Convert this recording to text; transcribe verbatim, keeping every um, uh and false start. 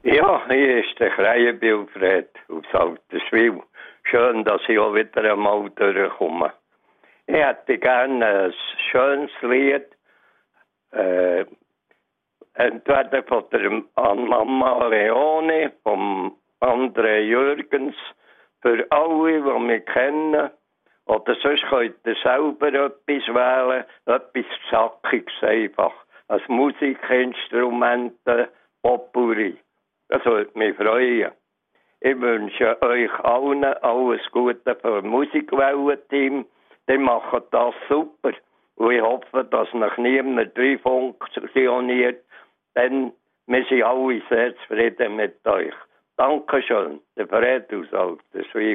Ja, hier ist der Krähenbildfred aus Alterswil. Schön, dass ich auch wieder einmal durchkomme. Ich hätte gerne ein schönes Lied, äh, entweder von der Mama Leone, vom André Jürgens, für alle, die mich kennen. Oder sonst könnt ihr selber etwas wählen, etwas Sackiges einfach. Als Musikinstrument, Potpourri. Das würde mich freuen. Ich wünsche euch allen alles Gute für das Musikwellen-Team. Die machen das super. Und ich hoffe, dass noch niemand drei funktioniert. Denn wir sind alle sehr zufrieden mit euch. Dankeschön. Der Fred aus Alterswil.